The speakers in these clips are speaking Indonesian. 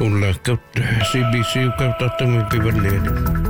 Ulla kautta CBC kautta pivalleet.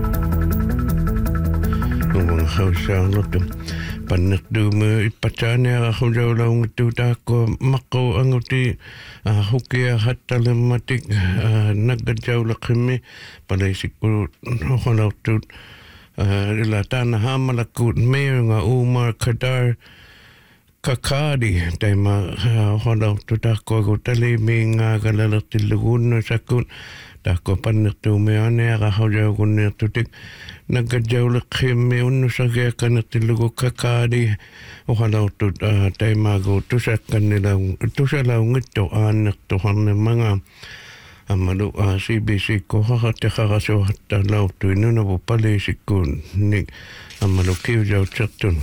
Umang hausa lotu. Pannak dume ipatane ahujawla ungitu tako mako anguti hukia hatta lematik nagadjawla kimi palaisikku holautut ila tana hamalakut meunga Umar Kadar Kakadi tema holautut tako gutali minga galalatillugunno sakun tako pannak dume ane ahujawgunne tutik nagadjawla kimi unnusagea kanatillugu Kakadi holautut taimago tusalaungitto annettu hanne manga amalu CBC ko hahatekaraso hatta lautui nunavu palisikku ni amalu kiujau chattun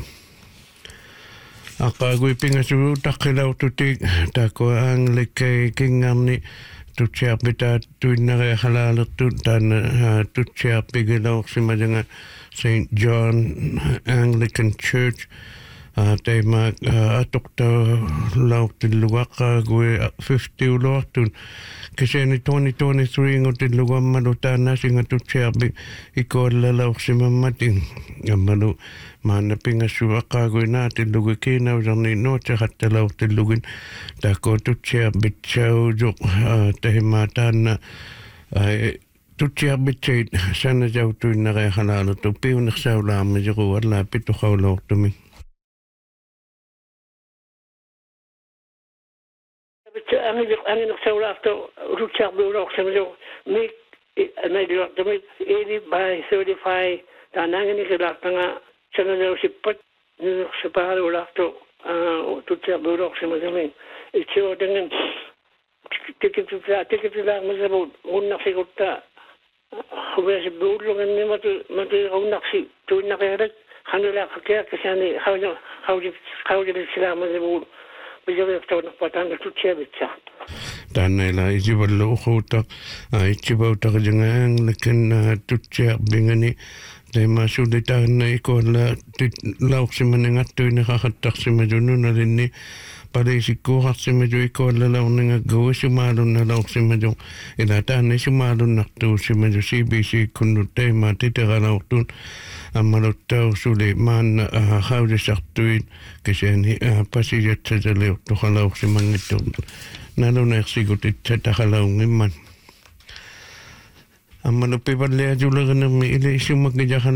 akagui pingasu takilaututik tako anglike kingamni tutsiapita tuinare halalattu dan tutsiapigilauksima dengan St. John Anglican Church tema atukta lautilluaqa gue 50 uloartun kiseni 2023 ngutillugammalu taana singa tutsiapi ikoallalauksimammati ammalu maana pingassuaqa gue naatillugu kiinauserni nuutsahatta lautillugin tako tutsiapit saujuk tehima taana tutsiapitseit sanajautuinnare halaalatu piunersaulaamasiru alla pituqaulortumi Angin saula after Ruchak Blue make by 35 dan angin ikilatanga channel sipat separo after Ruchak Blue itu dengan tiket lang masabot unnak sigurta huwag si Blue ni matu unnak si tuwin na kaya kanila kaya kasi hawjid sila masabot Tanela ijiballo khuta ijibauta jangang lekin tutsia bingani tema sulita na ikola lauksimanengattu ni hahattaksimadununa linni parisikku harsimaju ikola launinga gawisumalunna lauksimadun ila taanne sumalunartu simaju CBC kunnu tema titeralautun ammaluttau suli maan haudisartuin kiseni pasijatsajaleutu halauksimanngittu nalunersigut ittatahalaungimman ammalupivalleajuleganami ili isumakgijahan